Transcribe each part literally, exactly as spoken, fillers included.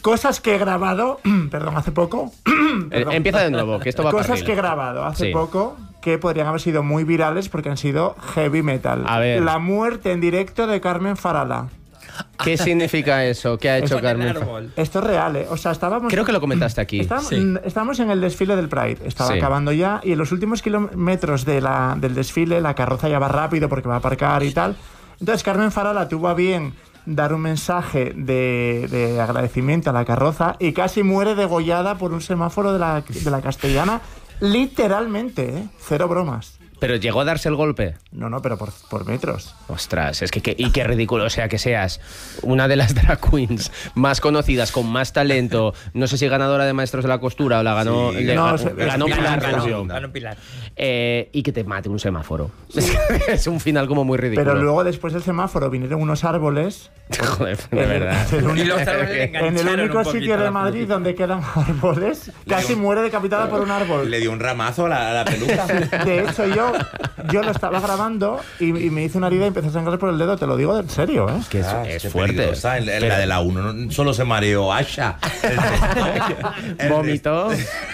Cosas que he grabado, perdón, hace poco. perdón. Empieza de nuevo, que esto va a Cosas que he grabado hace sí. poco que podrían haber sido muy virales porque han sido heavy metal. A ver. La muerte en directo de Carmen Farala. ¿Qué significa eso? ¿Qué ha hecho Carmen? Esto es real, ¿eh? O sea, estábamos... Creo que lo comentaste aquí. Estábamos, sí. estábamos en el desfile del Pride. Estaba sí. acabando ya y en los últimos kilómetros de la, del desfile la carroza ya va rápido porque va a aparcar y tal. Entonces Carmen Farala tuvo a bien dar un mensaje de, de agradecimiento a la carroza y casi muere degollada por un semáforo de la, de la Castellana. Literalmente, ¿eh? Cero bromas. ¿Pero llegó a darse el golpe? No, no, pero por, por metros. Ostras, es que, que y qué ridículo. O sea, que seas una de las drag queens más conocidas, con más talento. No sé si ganadora de Maestros de la Costura o la ganó... Sí, le, no, ganó, se, ganó Pilar. Ganó, ganó Pilar. Eh, y que te mate un semáforo. Sí. Es un final como muy ridículo. Pero luego, después del semáforo, vinieron unos árboles. Joder, de en verdad. El, el único, y los árboles en el único sitio de Madrid donde quedan árboles, casi muere decapitada por un árbol. Le dio un ramazo a la, a la peluca. De hecho, yo... Yo lo estaba grabando y, y me hice una herida y empecé a sangrar por el dedo. Te lo digo en serio, ¿eh? Que es, ah, es fuerte. En, en la de la uno no, solo se mareó Asha. Vomitó.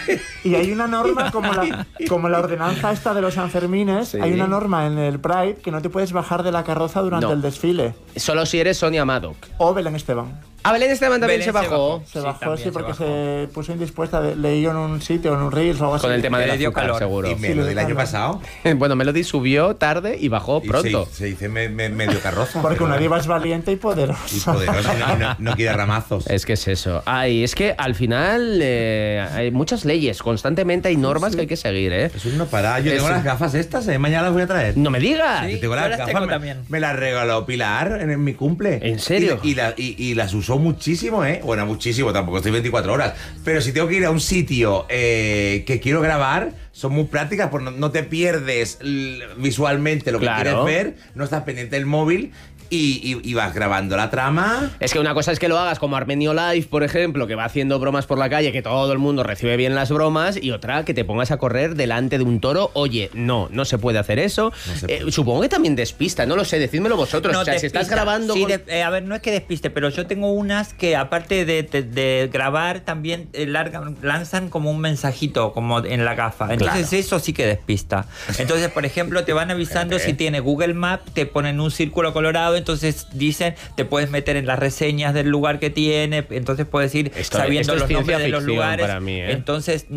Y hay una norma como la, como la ordenanza esta de los Sanfermines. Sí. Hay una norma en el Pride que no te puedes bajar de la carroza durante no. el desfile. Solo si eres Sonia Madoc. O Belén Esteban. ¿A Belén Esteban también Belén se bajó? Se bajó, sí, bajó, sí, porque se, bajó. se puso indispuesta. De, leí en un sitio, en un Reels o algo así. Con el tema de le dio azúcar, calor. seguro. ¿Y Melody el año pasado? Bueno, Melody subió tarde y bajó y pronto. Se, se dice me, me, medio carroza. Porque una diva es valiente y poderosa. Y poderosa, no, no, no quiere ramazos. Es que es eso. Ay, es que al final eh, hay muchas leyes. Constantemente hay normas sí, sí. que hay que seguir, ¿eh? Eso es una parada. Yo es tengo un... las gafas estas, ¿eh? Mañana las voy a traer. ¡No me digas! Sí, yo tengo las, las gafas, tengo me, también. me las regaló Pilar en, en mi cumple. ¿En serio? Y, y, la, y, y las usó muchísimo, ¿eh? Bueno, muchísimo, tampoco estoy veinticuatro horas. Pero si tengo que ir a un sitio eh, que quiero grabar, son muy prácticas, porque no, no te pierdes visualmente lo que claro. quieres ver, no estás pendiente del móvil. Y, y, y vas grabando la trama. Es que una cosa es que lo hagas como Armenio Live, por ejemplo, que va haciendo bromas por la calle, que todo el mundo recibe bien las bromas, y otra que te pongas a correr delante de un toro. Oye, no, no se puede hacer eso. No puede. Eh, supongo que también despista, no lo sé, decídmelo vosotros. No, o sea, despista. Si estás grabando... Sí, con... de, eh, a ver, no es que despiste, pero yo tengo unas que aparte de, de, de grabar, también eh, largan, lanzan como un mensajito como en la gafa. Entonces claro. eso sí que despista. Entonces, por ejemplo, te van avisando si tiene Google Maps, te ponen un círculo colorado, entonces dicen, te puedes meter en las reseñas del lugar que tiene, entonces puedes ir esto, sabiendo esto los nombres de los lugares. Para mí, ¿eh? Entonces,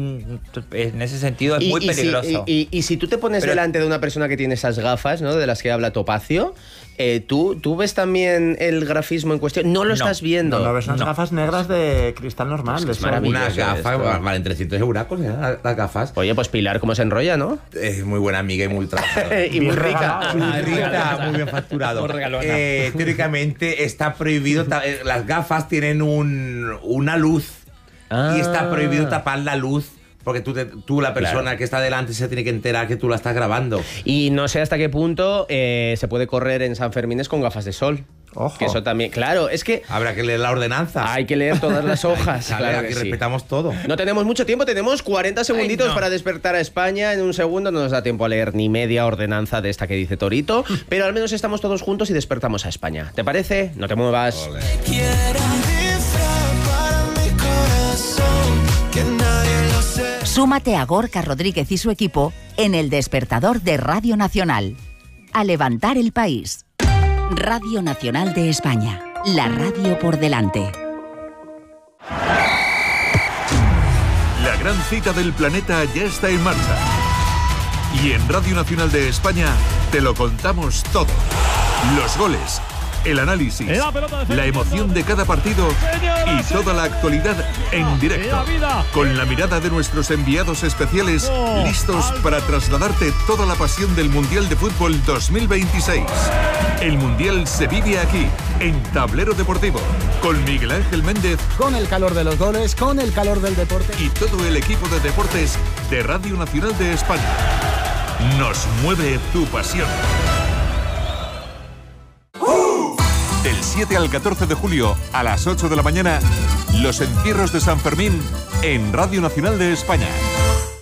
en ese sentido es y, muy y peligroso. Si, y, y, y si tú te pones Pero, delante de una persona que tiene esas gafas, ¿no? De las que habla Topacio, eh, ¿tú, ¿tú ves también el grafismo en cuestión? No lo no, estás viendo. No, no ves unas no. gafas negras de cristal normal. Es unas gafas, valen trescientos euracos, ¿eh? Las gafas. Oye, pues Pilar, ¿cómo se enrolla, no? Es muy buena amiga y muy trabajadora. y muy rica. Muy rica, muy bien facturado. Eh, teóricamente está prohibido, las gafas tienen un, una luz ah. y está prohibido tapar la luz. Porque tú, te, tú la persona claro. que está delante, se tiene que enterar que tú la estás grabando. Y no sé hasta qué punto eh, se puede correr en San Fermines con gafas de sol. Ojo. Que eso también, claro, es que... Habrá que leer la ordenanza. Hay que leer todas las hojas. Claro, aquí sí. respetamos todo. No tenemos mucho tiempo, tenemos cuarenta segunditos Ay, no. para despertar a España. En un segundo no nos da tiempo a leer ni media ordenanza de esta que dice Torito, pero al menos estamos todos juntos y despertamos a España. ¿Te parece? No te muevas. Olé. Súmate a Gorka Rodríguez y su equipo en el despertador de Radio Nacional. A levantar el país. Radio Nacional de España. La radio por delante. La gran cita del planeta ya está en marcha. Y en Radio Nacional de España te lo contamos todo. Los goles, el análisis, la emoción de cada partido y toda la actualidad en directo. Con la mirada de nuestros enviados especiales, listos para trasladarte toda la pasión del Mundial de Fútbol dos mil veintiséis. El Mundial se vive aquí, en Tablero Deportivo, con Miguel Ángel Méndez. Con el calor de los goles, con el calor del deporte. Y todo el equipo de deportes de Radio Nacional de España. Nos mueve tu pasión. Del siete al catorce de julio, a las ocho de la mañana, los encierros de San Fermín en Radio Nacional de España.